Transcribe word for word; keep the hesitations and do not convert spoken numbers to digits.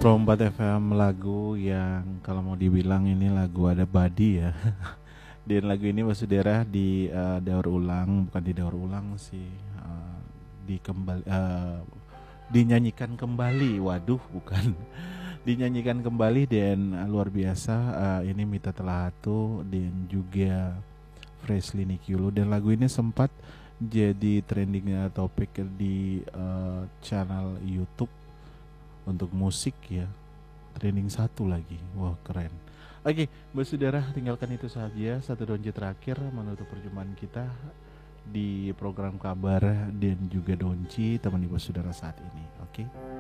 Prompat F M lagu yang kalau mau dibilang ini lagu ada badi ya. Dan lagu ini Basudara di uh, daur ulang, bukan di daur ulang sih, uh, di kembali uh, dinyanyikan kembali. Waduh, bukan. Dinyanyikan kembali dan uh, luar biasa uh, ini Mita Telatu dan juga Freshly Nikyulu, dan lagu ini sempat jadi trending uh, topik di uh, channel YouTube untuk musik ya, trending satu lagi. Wah, keren. Oke, Mbak Saudara, tinggalkan itu saja. Satu donji terakhir menutup perjumpaan kita di program kabar dan juga donci teman Ibu Saudara saat ini. Oke.